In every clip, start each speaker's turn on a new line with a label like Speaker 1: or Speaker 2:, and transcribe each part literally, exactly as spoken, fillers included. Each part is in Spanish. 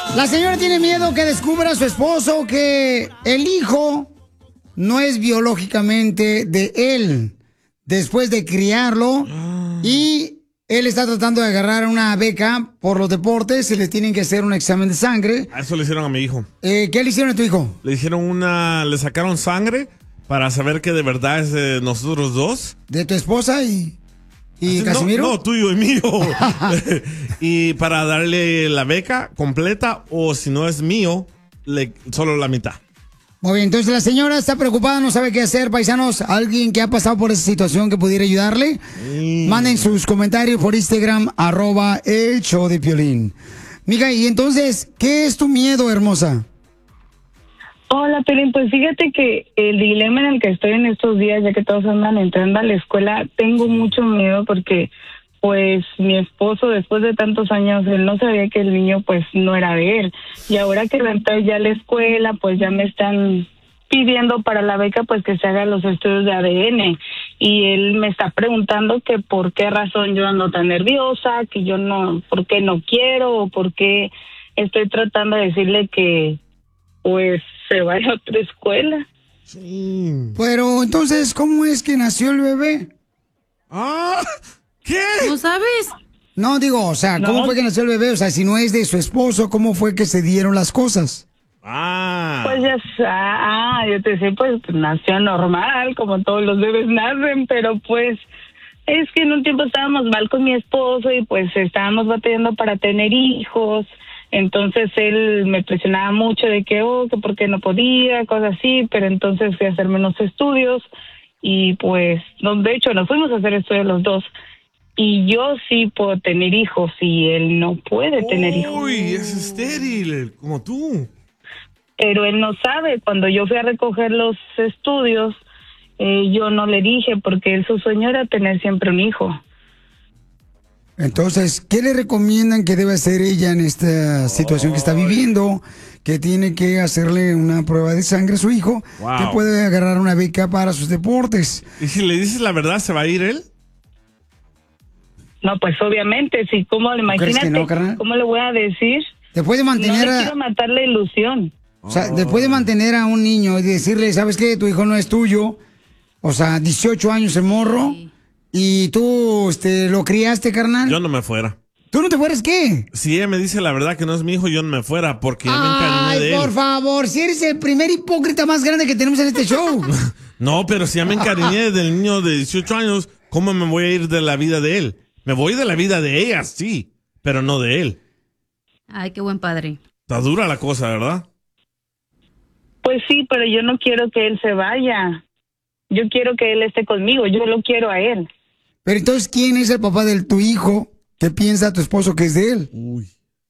Speaker 1: La señora tiene miedo que descubra a su esposo que el hijo no es biológicamente de él después de criarlo y él está tratando de agarrar una beca por los deportes y le tienen que hacer un examen de sangre.
Speaker 2: A eso le hicieron a mi hijo.
Speaker 1: Eh, ¿Qué le hicieron a tu hijo?
Speaker 2: Le hicieron una, le sacaron sangre para saber que de verdad es de nosotros dos.
Speaker 1: ¿De tu esposa y, y
Speaker 2: no,
Speaker 1: Casimiro?
Speaker 2: No, tuyo y mío. Y para darle la beca completa o si no es mío, le, solo la mitad.
Speaker 1: Muy bien, entonces la señora está preocupada, no sabe qué hacer, paisanos. ¿Alguien que ha pasado por esa situación que pudiera ayudarle? Mm. Manden sus comentarios por Instagram, arroba el show de Piolín. Mija, y entonces, ¿qué es tu miedo, hermosa?
Speaker 3: Hola, Piolín, pues fíjate que el dilema en el que estoy en estos días, ya que todos andan entrando a la escuela, tengo mucho miedo porque, pues, mi esposo, después de tantos años, él no sabía que el niño, pues, no era de él. Y ahora que va a entrar ya a la escuela, pues, ya me están pidiendo para la beca, pues, que se hagan los estudios de A D N. Y él me está preguntando que por qué razón yo ando tan nerviosa, que yo no, por qué no quiero, o por qué estoy tratando de decirle que, pues, se vaya a otra escuela.
Speaker 1: Sí. Pero, entonces, ¿cómo es que nació el bebé?
Speaker 2: Ah... ¿Qué?
Speaker 4: ¿No sabes?
Speaker 1: No, digo, o sea, ¿cómo no. fue que nació el bebé? O sea, si no es de su esposo, ¿cómo fue que se dieron las cosas?
Speaker 2: Ah.
Speaker 3: Pues ya, ah, yo te sé, pues nació normal, como todos los bebés nacen, pero pues es que en un tiempo estábamos mal con mi esposo y pues estábamos batallando para tener hijos. Entonces él me presionaba mucho de que, oh, que porque no podía, cosas así, pero entonces fui a hacer menos estudios y pues, no, de hecho, nos fuimos a hacer estudios los dos. Y yo sí puedo tener hijos y él no puede tener hijos.
Speaker 2: Uy, es estéril, como tú.
Speaker 3: Pero él no sabe. Cuando yo fui a recoger los estudios, eh, yo no le dije porque él, su sueño era tener siempre un hijo.
Speaker 1: Entonces, ¿qué le recomiendan que debe hacer ella en esta situación que está viviendo? Que tiene que hacerle una prueba de sangre a su hijo, wow. que puede agarrar una beca para sus deportes.
Speaker 2: ¿Y si le dices la verdad, se va a ir él?
Speaker 3: No, pues obviamente, sí, ¿cómo? Imagínate, no, ¿cómo le voy a decir?
Speaker 1: Después de mantener
Speaker 3: no le
Speaker 1: a...
Speaker 3: quiero matar la ilusión.
Speaker 1: O sea, después de mantener a un niño y decirle, ¿sabes qué? Tu hijo no es tuyo. O sea, dieciocho años el morro. Sí. Y tú, este, ¿lo criaste, carnal?
Speaker 2: Yo no me fuera.
Speaker 1: ¿Tú no te fueras qué?
Speaker 2: Si ella me dice la verdad que no es mi hijo, yo no me fuera porque ya me encariñé de él.
Speaker 1: Ay, por favor, si eres el primer hipócrita más grande que tenemos en este show.
Speaker 2: No, pero si ya me encariñé del niño de dieciocho años, ¿cómo me voy a ir de la vida de él? Me voy de la vida de ella, sí, pero no de él.
Speaker 4: Ay, qué buen padre.
Speaker 2: Está dura la cosa, ¿verdad?
Speaker 3: Pues sí, pero yo no quiero que él se vaya. Yo quiero que él esté conmigo, yo lo quiero a él.
Speaker 1: Pero entonces, ¿quién es el papá de tu hijo? ¿Qué piensa tu esposo que es de él?
Speaker 2: Uy.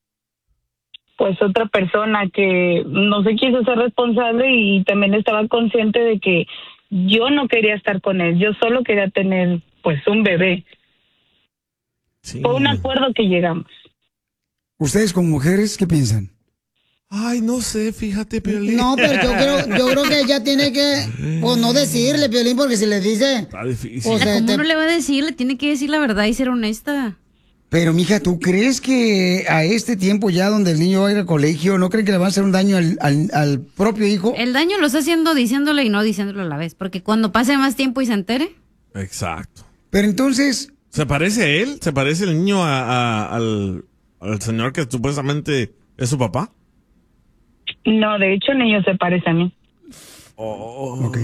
Speaker 3: Pues otra persona que no se quiso ser responsable y también estaba consciente de que yo no quería estar con él. Yo solo quería tener, pues, un bebé. Sí. Fue un acuerdo que llegamos.
Speaker 1: ¿Ustedes como mujeres qué piensan?
Speaker 2: Ay, no sé, fíjate, Piolín.
Speaker 1: No, pero yo creo, yo creo que ella tiene que, pues, no decirle, Piolín, porque si le dice...
Speaker 2: Está difícil.
Speaker 4: O sea, ¿cómo te... no le va a decir? Le tiene que decir la verdad y ser honesta.
Speaker 1: Pero, mija, ¿tú crees que a este tiempo ya donde el niño va a ir al colegio, no creen que le va a hacer un daño al, al, al propio hijo?
Speaker 4: El daño lo está haciendo diciéndole y no diciéndolo a la vez, porque cuando pase más tiempo y se entere...
Speaker 2: Exacto.
Speaker 1: Pero entonces...
Speaker 2: ¿Se parece a él? ¿Se parece el niño a, a, al, al señor que supuestamente es su papá?
Speaker 3: No, de hecho el niño se parece a mí.
Speaker 2: Oh,
Speaker 1: okay.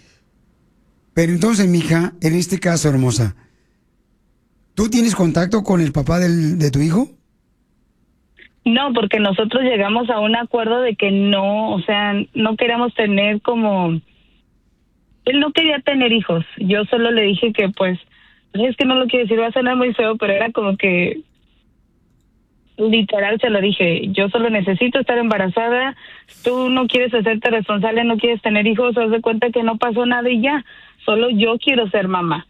Speaker 1: Pero entonces, mija, en este caso, hermosa, ¿tú tienes contacto con el papá del, de tu hijo?
Speaker 3: No, porque nosotros llegamos a un acuerdo de que no, o sea, no queríamos tener como... Él no quería tener hijos. Yo solo le dije que, pues, es que no lo quiero decir, va a sonar muy feo, pero era como que... Literal se lo dije, yo solo necesito estar embarazada, tú no quieres hacerte responsable, no quieres tener hijos, haz de cuenta que no pasó nada y ya, solo yo quiero ser mamá.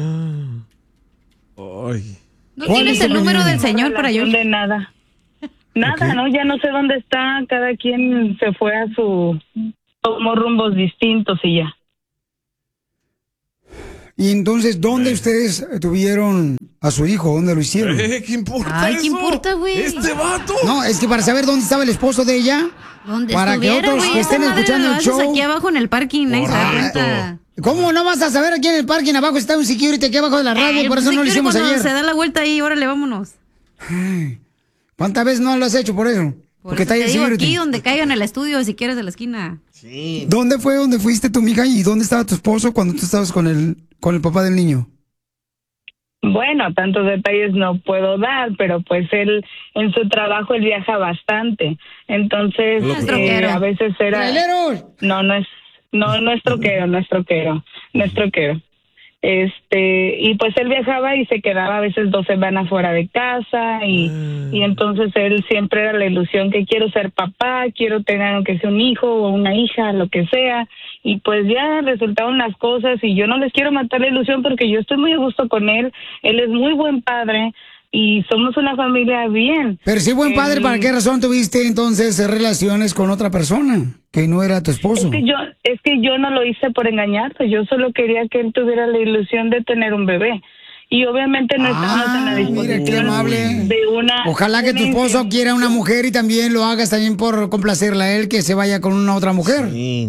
Speaker 2: Ay.
Speaker 4: ¿No tienes el número del señor para yo?
Speaker 3: De nada, nada, okay. No, ya no sé dónde está, cada quien se fue a su, tomó rumbos distintos y ya.
Speaker 1: Y entonces, ¿dónde ustedes tuvieron a su hijo? ¿Dónde lo hicieron?
Speaker 2: Eh, ¿Qué importa
Speaker 4: Ay,
Speaker 2: eso?
Speaker 4: ¿qué importa, güey?
Speaker 2: Este vato.
Speaker 1: No, es que para saber dónde estaba el esposo de ella,
Speaker 4: Donde
Speaker 1: para que
Speaker 4: estuviera,
Speaker 1: otros
Speaker 4: güey,
Speaker 1: que
Speaker 4: esa
Speaker 1: estén
Speaker 4: madre
Speaker 1: escuchando
Speaker 4: lo
Speaker 1: el
Speaker 4: haces
Speaker 1: show.
Speaker 4: aquí abajo en el parking, nadie se da
Speaker 2: Correcto.
Speaker 4: cuenta.
Speaker 1: ¿Cómo no vas a saber aquí en el parking abajo está un security aquí abajo de la radio?
Speaker 4: Ay,
Speaker 1: Por eso
Speaker 4: pues,
Speaker 1: no lo
Speaker 4: si quiere,
Speaker 1: hicimos
Speaker 4: cuando
Speaker 1: ayer.
Speaker 4: se da la vuelta ahí, órale, vámonos.
Speaker 1: Ay, ¿cuántas veces no lo has hecho por eso?
Speaker 4: Por
Speaker 1: Porque
Speaker 4: eso
Speaker 1: está ahí
Speaker 4: te
Speaker 1: el
Speaker 4: digo,
Speaker 1: security.
Speaker 4: aquí donde caigan el estudio, si quieres, de la esquina.
Speaker 2: Sí.
Speaker 1: ¿Dónde fue donde fuiste tu mija y dónde estaba tu esposo cuando tú estabas con el con el papá del niño?
Speaker 3: Bueno, tantos detalles no puedo dar, pero pues él en su trabajo él viaja bastante, entonces
Speaker 2: Lo
Speaker 4: Es
Speaker 3: eh,
Speaker 4: troquero.
Speaker 3: a veces era
Speaker 1: ¡Traileros!
Speaker 3: no no es no no es troquero, no es troquero, no es troquero. Este, y pues él viajaba y se quedaba a veces dos semanas fuera de casa y, y entonces él siempre era la ilusión que quiero ser papá, quiero tener aunque sea un hijo o una hija, lo que sea, y pues ya resultaron las cosas y yo no les quiero matar la ilusión porque yo estoy muy a gusto con él, él es muy buen padre y somos una familia bien.
Speaker 1: Pero sí, buen padre,
Speaker 3: Él-
Speaker 1: ¿para qué razón tuviste entonces relaciones con otra persona que no era tu esposo?
Speaker 3: Es que yo, es que yo no lo hice por engañarlo, yo solo quería que él tuviera la ilusión de tener un bebé. Y obviamente no estamos en la
Speaker 1: Ah,
Speaker 3: disposición
Speaker 1: mira, qué amable.
Speaker 3: de una...
Speaker 1: Ojalá que tu
Speaker 3: tenencia.
Speaker 1: esposo quiera una mujer y también lo hagas también por complacerla a él, que se vaya con una otra mujer.
Speaker 2: Sí.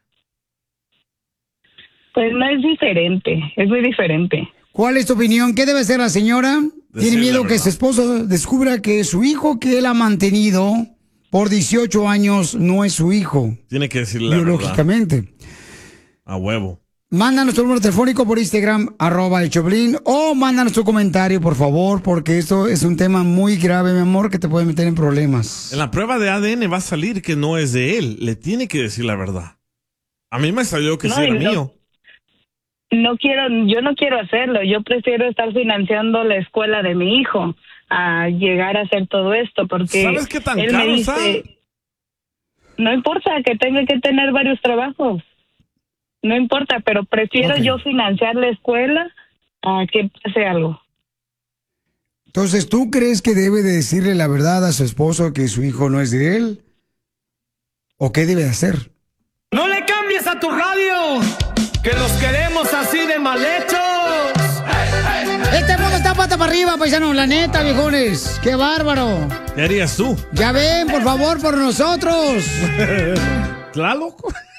Speaker 3: Pues no es diferente, es muy diferente.
Speaker 1: ¿Cuál es tu opinión? ¿Qué debe hacer la señora?
Speaker 2: Decir
Speaker 1: Tiene
Speaker 2: la
Speaker 1: miedo que
Speaker 2: verdad.
Speaker 1: su esposo descubra que su hijo que él ha mantenido por dieciocho años no es su hijo,
Speaker 2: Tiene que decirle la verdad.
Speaker 1: biológicamente.
Speaker 2: A huevo.
Speaker 1: Mándanos tu número telefónico por Instagram, arroba el Choplin, o mándanos tu comentario, por favor, porque esto es un tema muy grave, mi amor, que te puede meter en problemas.
Speaker 2: En la prueba de A D N va a salir que no es de él. Le tiene que decir la verdad. A mí me salió que
Speaker 3: No,
Speaker 2: sí era
Speaker 3: y no-
Speaker 2: mío.
Speaker 3: No quiero, yo no quiero hacerlo, yo prefiero estar financiando la escuela de mi hijo a llegar a hacer todo esto, porque
Speaker 2: ¿Sabes qué tan
Speaker 3: él
Speaker 2: caro
Speaker 3: me
Speaker 2: está?
Speaker 3: dice, no importa que tenga que tener varios trabajos, no importa, pero prefiero
Speaker 1: Ok.
Speaker 3: yo financiar la escuela a que pase algo.
Speaker 1: Entonces, ¿tú crees que debe de decirle la verdad a su esposo que su hijo no es de él? ¿O qué debe de hacer?
Speaker 5: No le cambies a tu radio, que los queremos así de mal hechos.
Speaker 1: Este mundo está pata para arriba, paisanos, la neta, viejones. ¡Qué bárbaro!
Speaker 2: ¿Qué harías tú?
Speaker 1: Ya ven, por favor, por nosotros.
Speaker 2: ¿Tlaloc?